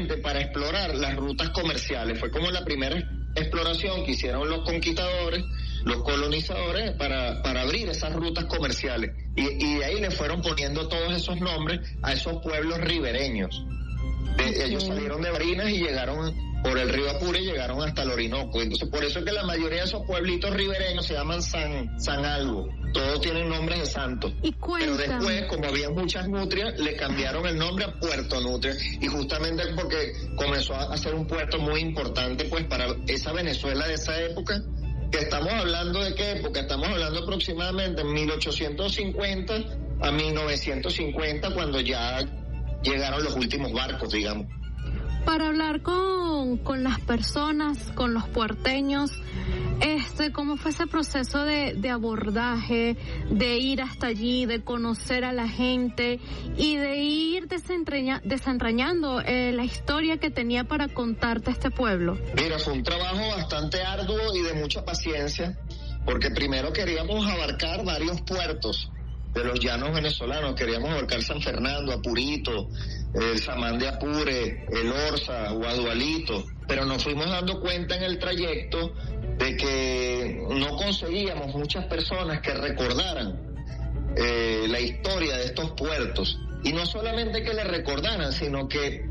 precisamente para explorar las rutas comerciales. Fue como la primera exploración que hicieron los conquistadores, los colonizadores, para abrir esas rutas comerciales. Y de ahí le fueron poniendo todos esos nombres a esos pueblos ribereños. Ellos salieron de Barinas y llegaron por el río Apure y llegaron hasta el Orinoco. Entonces, por eso es que la mayoría de esos pueblitos ribereños se llaman San algo. Todos tienen nombres de santos. Pero después, como había muchas nutrias, le cambiaron el nombre a Puerto Nutria. Y justamente porque comenzó a ser un puerto muy importante, pues, para esa Venezuela de esa época. Que estamos hablando de qué época? Estamos hablando aproximadamente en 1850 a 1950, cuando ya llegaron los últimos barcos, digamos. Para hablar con las personas, con los puerteños, ¿cómo fue ese proceso de abordaje, de ir hasta allí, de conocer a la gente y de ir desentrañando la historia que tenía para contarte este pueblo? Mira, fue un trabajo bastante arduo y de mucha paciencia, porque primero queríamos abarcar varios puertos de los llanos venezolanos. Queríamos abarcar San Fernando, Apurito, el Samán de Apure, el Orza, Guadualito, pero nos fuimos dando cuenta en el trayecto de que no conseguíamos muchas personas que recordaran la historia de estos puertos, y no solamente que la recordaran, sino que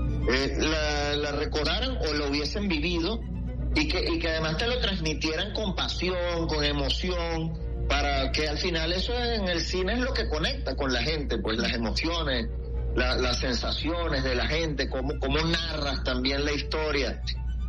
la recordaran o lo hubiesen vivido, y que además te lo transmitieran con pasión, con emoción, para que al final eso en el cine es lo que conecta con la gente, pues las emociones, las sensaciones de la gente, cómo narras también la historia.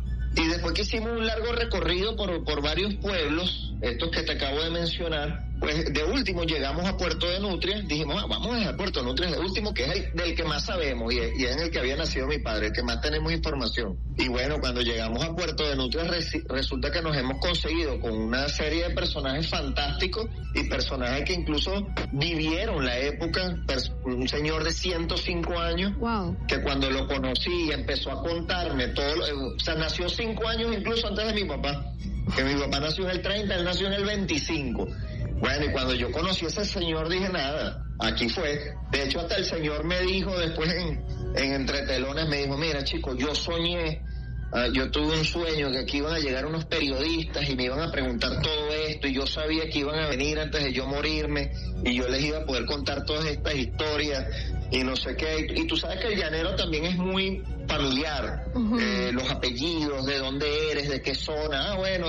Y después que hicimos un largo recorrido por varios pueblos, estos que te acabo de mencionar, pues de último llegamos a Puerto de Nutria. Dijimos, vamos a dejar Puerto de Nutria de último, que es del que más sabemos, y es en el que había nacido mi padre, el que más tenemos información. Y bueno, cuando llegamos a Puerto de Nutria resulta que nos hemos conseguido con una serie de personajes fantásticos, y personajes que incluso vivieron la época. Un señor de 105 años, wow, que cuando lo conocí empezó a contarme todo, o sea, nació 5 años incluso antes de mi papá, que mi papá nació en el 30, él nació en el 25. Bueno, y cuando yo conocí a ese señor dije, nada, aquí fue. De hecho, hasta el señor me dijo después en Entre Telones, me dijo, mira chico, yo soñé, yo tuve un sueño que aquí iban a llegar unos periodistas y me iban a preguntar todo esto, y yo sabía que iban a venir antes de yo morirme, y yo les iba a poder contar todas estas historias y no sé qué. Y tú sabes que el llanero también es muy familiar, los apellidos, de dónde eres, de qué zona, bueno,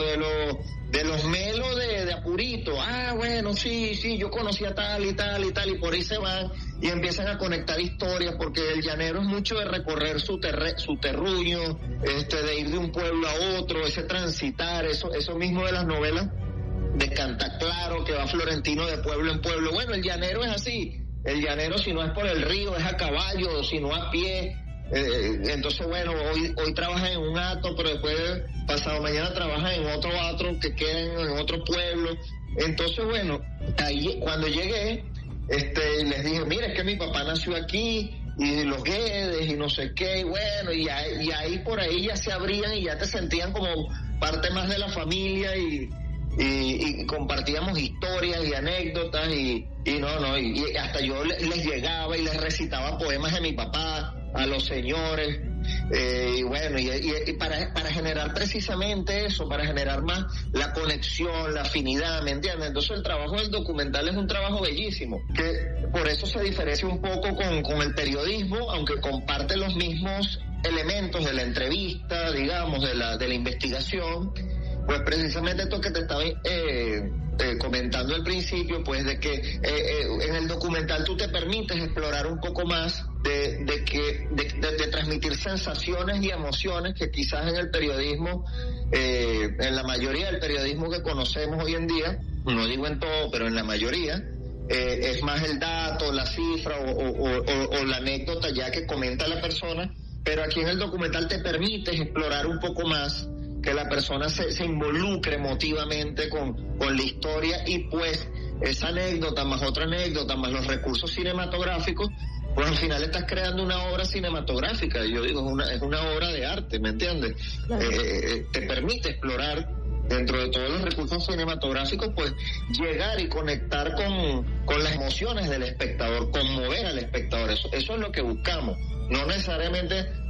de los melos de Apurito, bueno, sí, yo conocía tal y tal y tal, y por ahí se van y empiezan a conectar historias, porque el llanero es mucho de recorrer su terruño, de ir de un pueblo a otro, ese transitar, eso mismo de las novelas de Cantaclaro, que va Florentino de pueblo en pueblo. Bueno, el llanero es así, el llanero si no es por el río es a caballo, si no a pie. Entonces, bueno, hoy trabaja en un hato, pero después, pasado mañana, trabaja en otro hato que queda en otro pueblo. Entonces, bueno, ahí cuando llegué, les dije, mira, es que mi papá nació aquí, y los Guedes, y no sé qué, y bueno, y ahí por ahí ya se abrían y ya te sentían como parte más de la familia, y compartíamos historias y anécdotas, y hasta yo les llegaba y les recitaba poemas de mi papá a los señores, y bueno, y para generar precisamente eso, para generar más la conexión, la afinidad, ¿me entiendes? Entonces el trabajo del documental es un trabajo bellísimo, que por eso se diferencia un poco con el periodismo, aunque comparte los mismos elementos de la entrevista, digamos, de la investigación. Pues precisamente esto que te estaba comentando al principio, pues de que en el documental tú te permites explorar un poco más de transmitir sensaciones y emociones que quizás en el periodismo, en la mayoría del periodismo que conocemos hoy en día, no digo en todo, pero en la mayoría, es más el dato, la cifra o la anécdota ya que comenta la persona, pero aquí en el documental te permites explorar un poco más, que la persona se involucre emotivamente con la historia, y pues esa anécdota más otra anécdota más los recursos cinematográficos, pues al final estás creando una obra cinematográfica. Yo digo, es una obra de arte, ¿me entiendes? Claro. Te permite explorar dentro de todos los recursos cinematográficos, pues llegar y conectar con las emociones del espectador, conmover al espectador. Eso es lo que buscamos. No necesariamente